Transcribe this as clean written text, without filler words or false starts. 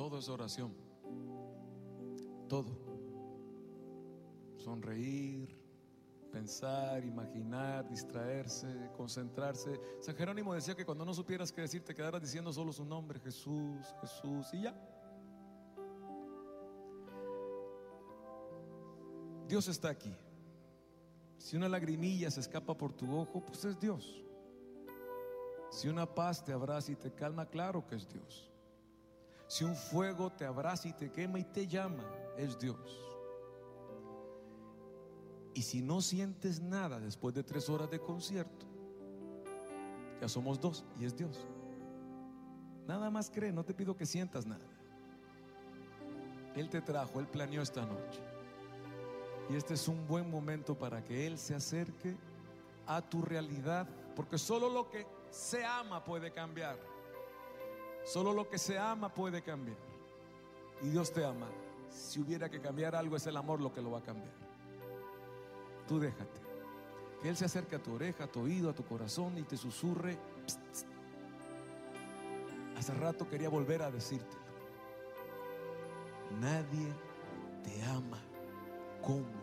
Todo es oración. Todo. Sonreír, pensar, imaginar, distraerse, concentrarse. San Jerónimo decía que cuando no supieras qué decir, te quedaras diciendo solo su nombre: Jesús, Jesús, y ya. Dios está aquí. Si una lagrimilla se escapa por tu ojo, pues es Dios. Si una paz te abraza y te calma, claro que es Dios. Si un fuego te abraza y te quema y te llama, es Dios. Y si no sientes nada después de 3 horas de concierto, ya somos 2 y es Dios. Nada más cree, no te pido que sientas nada. Él te trajo, Él planeó esta noche. Y este es un buen momento para que Él se acerque a tu realidad, porque solo lo que se ama puede cambiar. Solo lo que se ama puede cambiar. Y Dios te ama. Si hubiera que cambiar algo, es el amor lo que lo va a cambiar. Tú déjate que Él se acerque a tu oreja, a tu oído, a tu corazón y te susurre: pst, pst. Hace rato quería volver a decírtelo. Nadie te ama como